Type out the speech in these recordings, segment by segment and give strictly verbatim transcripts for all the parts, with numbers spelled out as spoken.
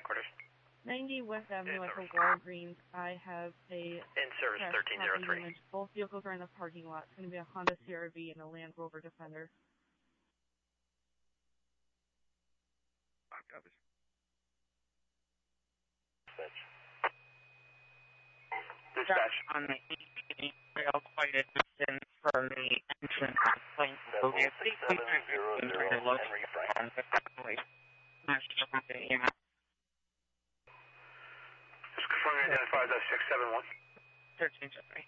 headquarters. ninety West Avenue In at the service. Walgreens. I have a In service crash thirteen oh property three. damage. Both vehicles are in the parking lot. It's going to be a Honda C R V and a Land Rover Defender. Dispatch. Dispatch. On the east trail, quite a distance from the entrance of Plains. So we have six seven zero zero Henry Frank. Just confirm you identified as six seven one. thirteen Jeffrey.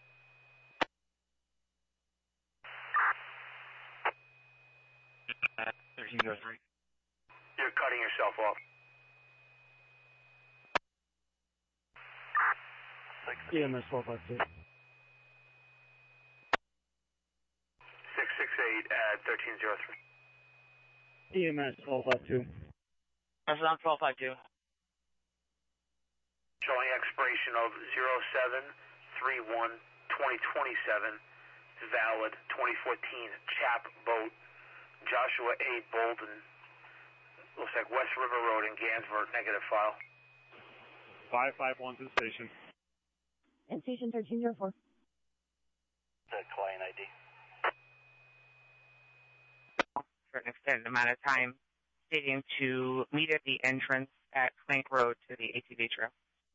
Uh, thirteen oh three. You're cutting yourself off. E M S twelve five two. six six eight at thirteen oh three. E M S twelve five two. That's on twelve five two. Showing expiration of zero seven three one twenty twenty-seven. Valid twenty fourteen Chap Boat. Joshua A. Bolden. Looks like West River Road in Gansford. Negative file. five five one to the station. And station thirteen oh four. The client I D. For an extended amount of time, stating to meet at the entrance at Clank Road to the A T V trail.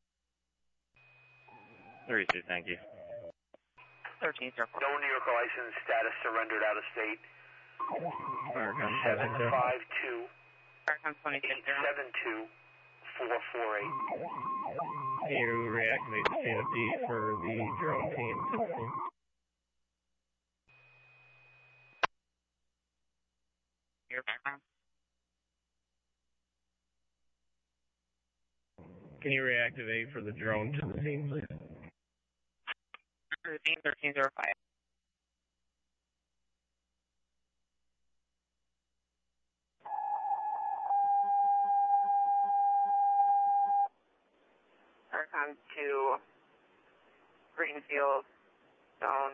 thirty-two, thank you. thirteen oh four. No New York license, status surrendered out of state. seven five two eight seven two four four eight. Can you reactivate the C F D for the drone team? Your background? Can you reactivate for the drone to the team, please? thirteen thirteen oh five. Come to Greenfield, zone